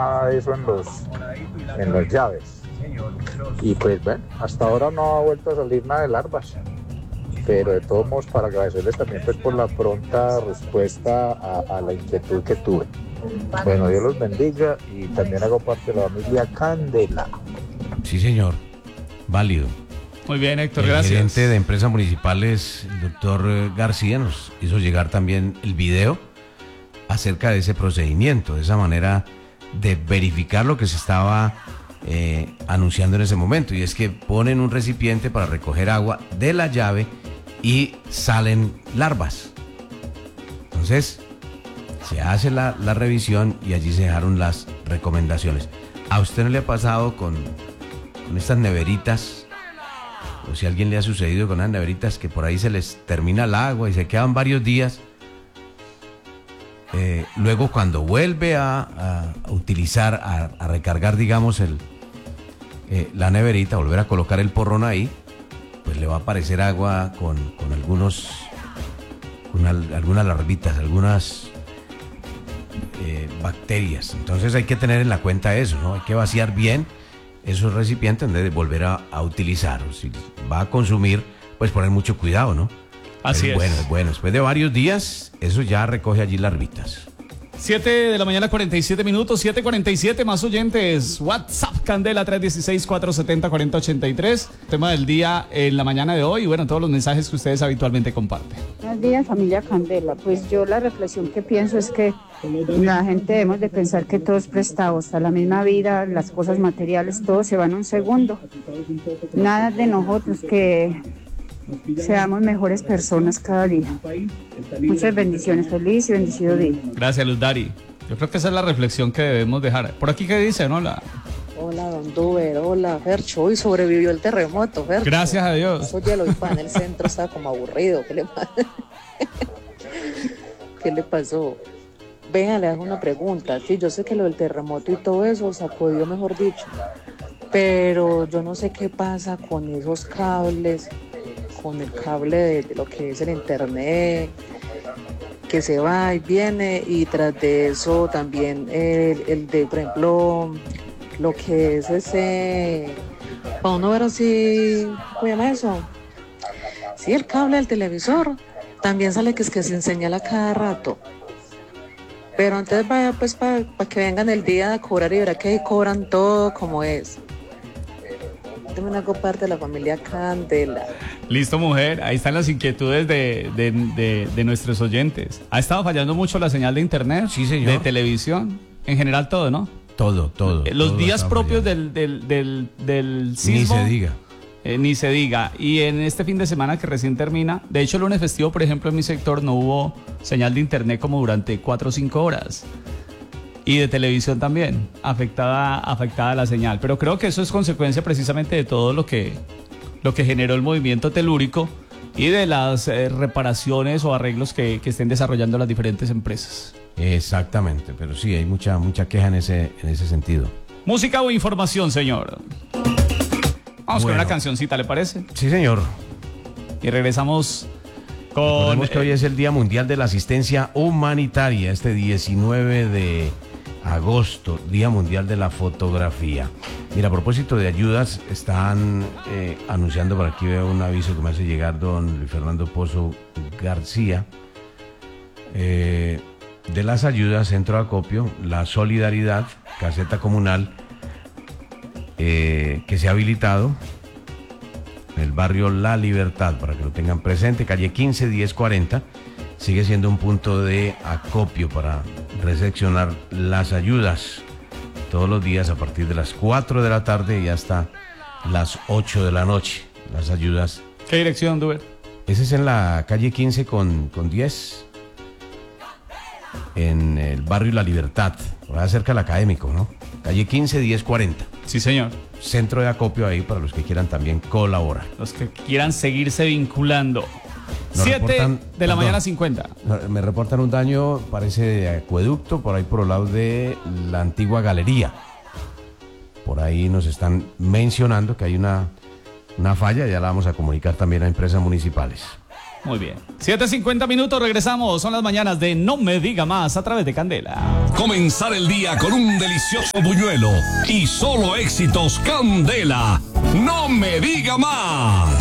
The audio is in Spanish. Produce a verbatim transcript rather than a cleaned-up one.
nada de eso en los en las llaves. Y pues bueno, hasta ahora no ha vuelto a salir nada de larvas. Pero de todos modos, para agradecerles también pues por la pronta respuesta a, a la inquietud que tuve. Bueno, Dios los bendiga y también hago parte de la familia Candela. Sí, señor. Válido. Muy bien, Héctor, el gracias. El gerente de empresas municipales, el doctor García, nos hizo llegar también el video acerca de ese procedimiento, de esa manera de verificar lo que se estaba eh, anunciando en ese momento. Y es que ponen un recipiente para recoger agua de la llave y salen larvas. Entonces, se hace la, la revisión y allí se dejaron las recomendaciones. ¿A usted no le ha pasado con, con estas neveritas? O si a alguien le ha sucedido con las neveritas que por ahí se les termina el agua y se quedan varios días. Eh, luego cuando vuelve a, a, a utilizar, a, a recargar, digamos, el, eh, la neverita, volver a colocar el porrón ahí, pues le va a aparecer agua con, con algunos, con al, algunas larvitas, algunas eh, bacterias. Entonces hay que tener en la cuenta eso, ¿no? Hay que vaciar bien esos recipientes antes de volver a, a utilizar. Si va a consumir, pues poner mucho cuidado, ¿no? Así es. Bueno, es bueno. Después de varios días, eso ya recoge allí larvitas. siete de la mañana, cuarenta y siete minutos, siete cuarenta y siete, más oyentes. WhatsApp, Candela, tres uno seis, cuatro siete cero, cuatro cero ocho tres. Tema del día en la mañana de hoy y bueno, todos los mensajes que ustedes habitualmente comparten. Buenos días, familia Candela. Pues yo la reflexión que pienso es que la gente debemos de pensar que todo es prestado, hasta la misma vida, las cosas materiales, todo se va en un segundo. Nada de nosotros que seamos mejores personas cada día. Muchas bendiciones, feliz y bendecido día. Gracias, Luz Dari. Yo creo que esa es la reflexión que debemos dejar. Por aquí, ¿qué dice, no? La... Hola, don Duber, hola, Fercho. Hoy sobrevivió el terremoto, Fercho. Gracias a Dios. Oye, lo vi en el centro, estaba como aburrido. ¿Qué le pasa? ¿Qué le pasó? Venga, le hago una pregunta. Sí, yo sé que lo del terremoto y todo eso sacudió, mejor dicho. Pero yo no sé qué pasa con esos cables, con el cable de, de lo que es el internet, que se va y viene, y tras de eso también el, el de, por ejemplo, lo que es ese, para uno ver así, ¿cómo se llama eso? Sí, el cable del televisor, también sale que es que se señala cada rato. Pero entonces vaya pues para pa que vengan el día a cobrar y verá que ahí cobran todo como es. También hago parte de la familia Candela. Listo, mujer, ahí están las inquietudes de, de, de, de nuestros oyentes. ¿Ha estado fallando mucho la señal de internet? Sí, señor. De televisión, en general todo, ¿no? Todo, todo. Eh, Los todo días propios del, del, del, del sismo. Ni se diga. Eh, ni se diga. Y en este fin de semana que recién termina, de hecho el lunes festivo, por ejemplo, en mi sector no hubo señal de internet como durante cuatro o cinco horas. Y de televisión también, afectada, afectada la señal. Pero creo que eso es consecuencia precisamente de todo lo que, lo que generó el movimiento telúrico y de las eh, reparaciones o arreglos que, que estén desarrollando las diferentes empresas. Exactamente, pero sí, hay mucha, mucha queja en ese, en ese sentido. ¿Música o información, señor? Vamos Bueno. con una cancioncita, ¿le parece? Sí, señor. Y regresamos con... Recordemos que hoy es el Día Mundial de la Asistencia Humanitaria, este diecinueve de agosto, Día Mundial de la Fotografía. Mira, a propósito de ayudas, están eh, anunciando, por aquí veo un aviso que me hace llegar don Luis Fernando Pozo García, eh, de las ayudas Centro de Acopio, la Solidaridad, caseta comunal, eh, que se ha habilitado en el barrio La Libertad, para que lo tengan presente, calle quince, diez cuarenta, sigue siendo un punto de acopio para recepcionar las ayudas todos los días a partir de las cuatro de la tarde y hasta las ocho de la noche, las ayudas. ¿Qué dirección, Duber? Ese es en la calle quince con, con diez, en el barrio La Libertad, por ahí cerca del Académico, ¿no? Calle quince, diez cuarenta. Sí, señor. Centro de acopio ahí para los que quieran también colaborar. Los que quieran seguirse vinculando. Nos siete reportan- de la perdón. mañana cincuenta. Me reportan un daño, parece de acueducto, por ahí por el lado de la antigua galería. Por ahí nos están mencionando que hay una, una falla, ya la vamos a comunicar también a empresas municipales. Muy bien. siete cincuenta minutos, regresamos. Son las mañanas de No Me Diga Más a través de Candela. Comenzar el día con un delicioso buñuelo y solo éxitos Candela. No Me Diga Más.